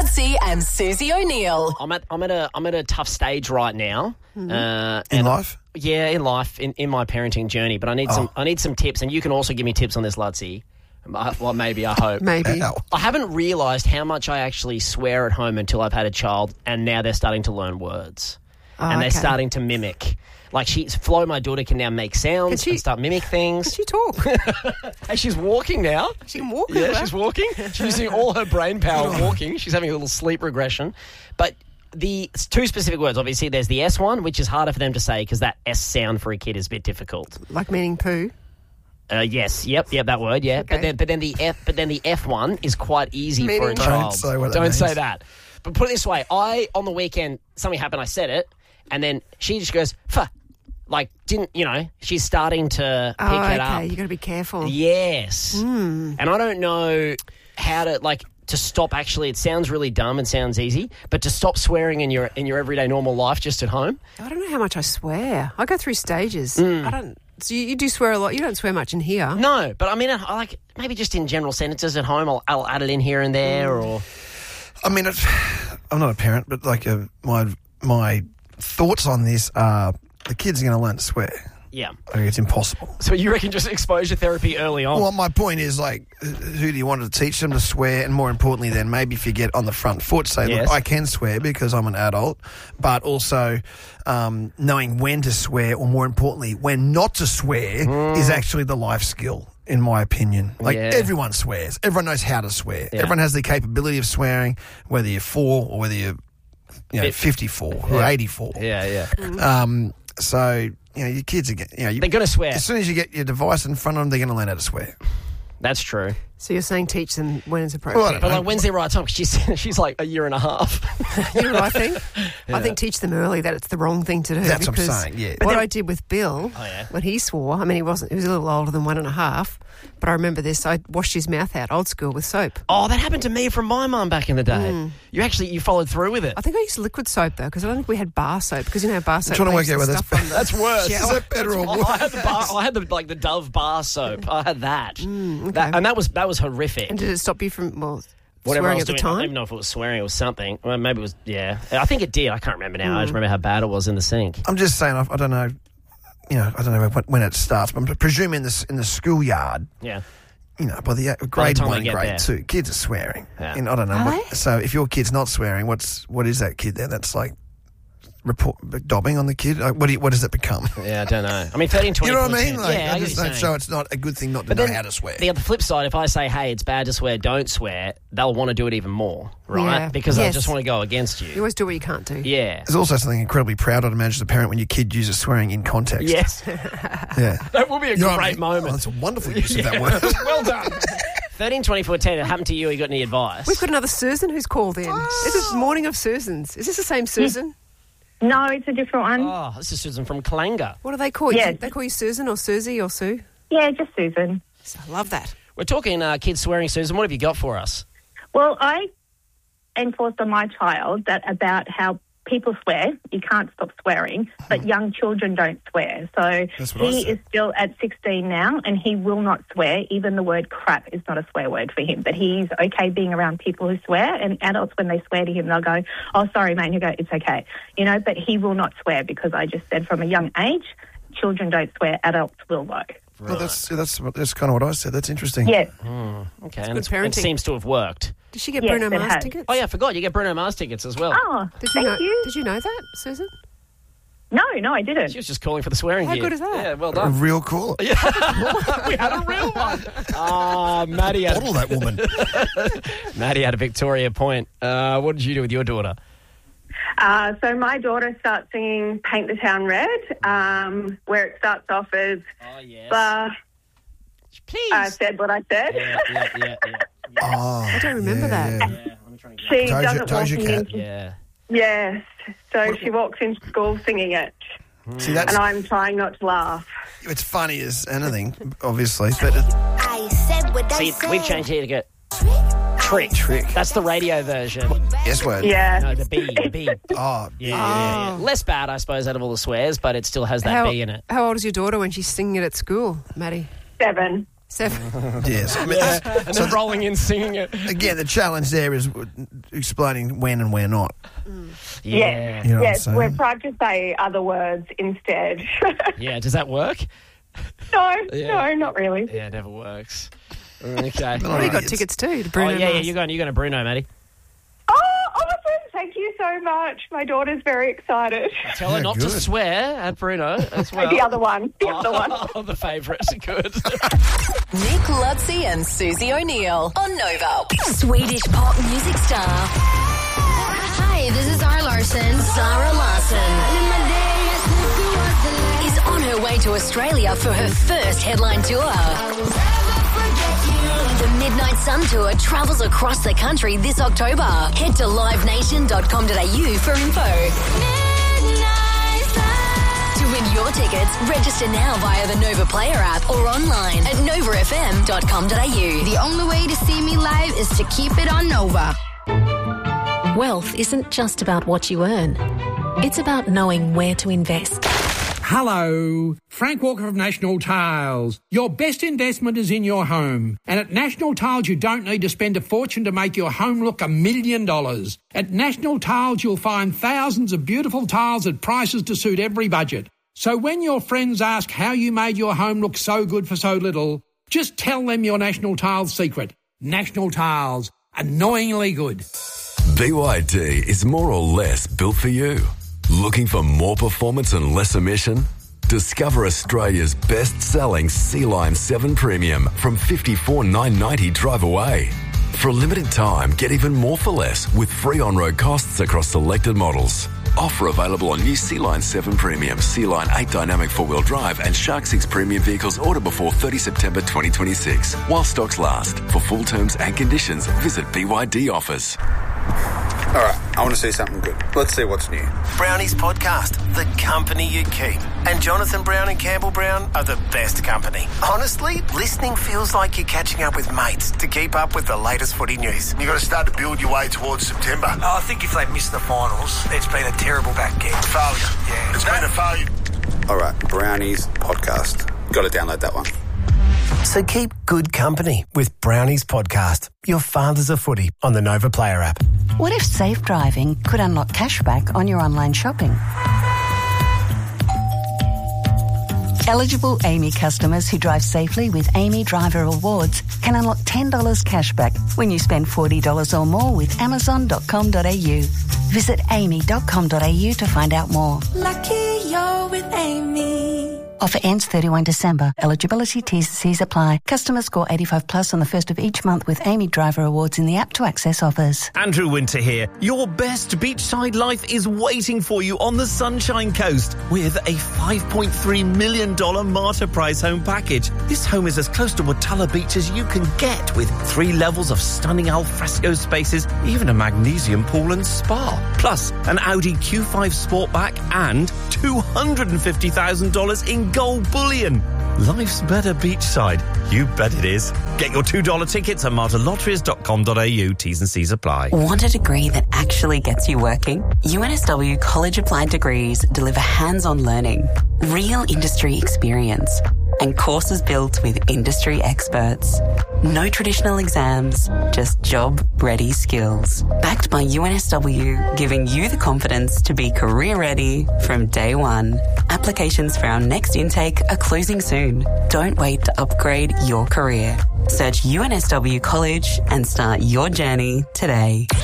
Lodsey and Susie O'Neill. I'm at a tough stage right now. In life? Yeah, in life, in my parenting journey. But I need some tips, and you can also give me tips on this, Lodsey. Well, maybe, I hope. Maybe. Ow. I haven't realised how much I actually swear at home until I've had a child, and now they're starting to learn words. And they're starting to mimic. Like Flo, my daughter, can now make sounds and start mimic things. Can she talk? Hey, she's walking now. She can walk. Yeah, she's walking. She's using all her brain power walking. She's having a little sleep regression. But the two specific words, obviously, there's the S one, which is harder for them to say because that S sound for a kid is a bit difficult. Like meaning poo? Yes, yep, that word, yeah. Okay. But then the F one is quite easy for a Meaning? child. Don't say what that Don't means. say that. But put it this way, on the weekend, something happened, I said it, and then she just goes, "Fuh." Like, she's starting to pick it up. You got to be careful. Yes. And I don't know how to stop. Actually, it sounds really dumb and sounds easy, but to stop swearing in your everyday normal life just at home. I don't know how much I swear. I go through stages. I don't. So you do swear a lot. You don't swear much in here. No, but I mean, I like maybe just in general sentences at home. I'll add it in here and there, or I mean, I'm not a parent, but my thoughts on this are the kids are going to learn to swear. yeah. I think it's impossible. So you reckon just exposure therapy early on? Well, my point is, who do you want to teach them to swear? And more importantly, then maybe if you get on the front foot, say, Yes. look, I can swear because I'm an adult, but also knowing when to swear, or more importantly, when not to swear is actually the life skill, in my opinion. Everyone swears. Everyone knows how to swear. Yeah. Everyone has the capability of swearing, whether you're 4 or whether you're 54 or 84. Yeah. So, your kids are They're going to swear. as soon as you get your device in front of them, they're going to learn how to swear. That's true. So you're saying teach them when it's appropriate. Well, I don't But know. when's the right time? 'Cause she's like a year and a half. You know what I think? I think teach them early that it's the wrong thing to do. That's what I'm because saying, yeah. What I did with Bill yeah. when he swore, I mean, he was a little older than 1.5, but I remember this. I washed his mouth out, old school, with soap. Oh, that happened to me from my mum back in the day. You followed through with it. I think I used liquid soap, though, because I don't think we had bar soap, because bar soap trying to leaves work out the whether stuff on the That's worse. shower. Is that better or worse? I had the Dove bar soap. I had that. And that was horrific. And did it stop you from, Whatever I swearing was at the doing, I don't time? even know if it was swearing or something. Well, maybe it was, yeah. I think it did. I can't remember now. I just remember how bad it was in the sink. I'm just saying, I don't know, I don't know when it starts, but I'm presuming in the schoolyard, Yeah. by the grade time 1 they and get grade there. 2, kids are swearing. Yeah. And I don't know. Are they? So if your kid's not swearing, what is that kid then? That's like dobbing on the kid? What does that become? Yeah, I don't know. I mean, 13, 20. You know what I mean? yeah, I I get just what don't you're show saying. it's not a good thing not to But know then how to swear. The flip side, if I say, hey, it's bad to swear, don't swear, they'll want to do it even more, right? Yeah. Because they Yes. just want to go against You you. always do what you can't do. Yeah. There's also something incredibly proud, I'd imagine, as a parent when your kid uses swearing in context. Yes. Yeah. That will be a You know what I great mean? Oh, moment. that's a wonderful use of that word. Well done. 13, 24, 10. It happened to you. You got any advice? We've got another Susan who's called in. This is Morning of Susans. Is this the same Susan? No, it's a different one. Oh, this is Susan from Kalanga. What do they call you? Yes. They call you Susan or Susie or Sue? Yeah, just Susan. I love that. We're talking kids swearing, Susan. What have you got for us? Well, I enforced on my child that about how people swear. You can't stop swearing, but young children don't swear. So That's what I he said. is still at 16 now, and he will not swear. Even the word crap is not a swear word for him. But he's okay being around people who swear, and adults, when they swear to him, they'll go, oh, sorry, mate. And he'll go, it's okay. But he will not swear because I just said from a young age, children don't swear, adults will though. Well, that's kind of what I said. That's interesting. Yes. Okay, and good it parenting. seems to have worked. Did she get Yes, Bruno it Mars has. tickets? Oh, yeah, I forgot. You get Bruno Mars tickets as well. Oh, Did you thank know? you. Did you know that, Susan? No, I didn't. She was just calling for the swearing How gear. good is that? Yeah, well A done. real call. We had a real one. Maddie Bottle that woman. Maddie had a Victoria Point. What did you do with your daughter? So my daughter starts singing Paint the Town Red, where it starts off as, Oh, yes. Please. I said what I said. Yeah. Oh, I don't remember that. yeah. Yeah, let me try and get She Doja- doesn't walk Doja Cat. into... Yeah. Yes. So she walks into school singing it, See, that's and I'm trying not to laugh. it's funny as anything, obviously, but I said what I See, said. we've changed here to get trick. That's the radio version. S word. Yeah. No, the B. Oh, Yeah. Less bad, I suppose, out of all the swears, but it still has that B in it. How old is your daughter when she's singing it at school, Maddie? 7. Yes. I mean, And then rolling in singing it. again, the challenge there is explaining when and where not. Yeah. You know what I'm Yes, saying? we've tried to say other words instead. Yeah, does that work? No, not really. Yeah, it never works. Okay. All We got right. tickets too to Oh, Bruno yeah, Mars. you're going to Bruno, Maddie. Oh, awesome. Thank you so much. My daughter's very excited. Tell her Yeah, not to good. swear at Bruno as well. The other one. Oh, the favourite. Good. Nick Lutzi and Susie O'Neill on Nova. Swedish pop music star. Hi, this is Zara Larsson. Zara Larsson is on her way to Australia for her first headline tour. The Midnight Sun Tour travels across the country this October. Head to livenation.com.au for info. To win your tickets, register now via the Nova Player app or online at novafm.com.au. The only way to see me live is to keep it on Nova. Wealth isn't just about what you earn. It's about knowing where to invest. Hello, Frank Walker of National Tiles. Your best investment is in your home. And at National Tiles, you don't need to spend a fortune to make your home look $1 million. At National Tiles, you'll find thousands of beautiful tiles at prices to suit every budget. So when your friends ask how you made your home look so good for so little, just tell them your National Tiles secret. National Tiles, annoyingly good. BYD is more or less built for you. Looking for more performance and less emission? Discover Australia's best-selling Sea-Line 7 Premium from $54,990 drive away. For a limited time, get even more for less with free on-road costs across selected models. Offer available on new Sea-Line 7 Premium, Sea-Line 8 Dynamic 4-wheel drive and Shark 6 Premium vehicles order before 30 September 2026. While stocks last. For full terms and conditions, visit BYD Offers. All right, I want to see something good. Let's see what's new. Brownie's podcast, The Company You Keep. And Jonathan Brown and Campbell Brown are the best company. Honestly, listening feels like you're catching up with mates to keep up with the latest footy news. You've got to start to build your way towards September. I think if they miss the finals, it's been a terrible back end. Failure. Yeah. It's been a failure. All right, Brownie's podcast. Got to download that one. So keep good company with Brownie's podcast. Your father's a footy on the Nova Player app. What if safe driving could unlock cashback on your online shopping? Eligible Amy customers who drive safely with Amy Driver Rewards can unlock $10 cashback when you spend $40 or more with Amazon.com.au. Visit amy.com.au to find out more. Lucky you're with Amy. Offer ends 31 December. Eligibility T's and C's apply. Customers score 85 plus on the first of each month with Amy Driver Awards in the app to access offers. Andrew Winter here. Your best beachside life is waiting for you on the Sunshine Coast with a $5.3 million Martyr Prize home package. This home is as close to Watala Beach as you can get with 3 levels of stunning alfresco spaces, even a magnesium pool and spa. Plus, an Audi Q5 Sportback and $250,000 in gold bullion. Life's better beachside. You bet it is. Get your $2 tickets at martyrlotteries.com.au. T's and C's apply. Want a degree that actually gets you working? UNSW College Applied Degrees deliver hands-on learning, real industry experience, and courses built with industry experts. No traditional exams, just job-ready skills. Backed by UNSW, giving you the confidence to be career-ready from day one. Applications for our next intake are closing soon. Don't wait to upgrade your career. Search UNSW College and start your journey today.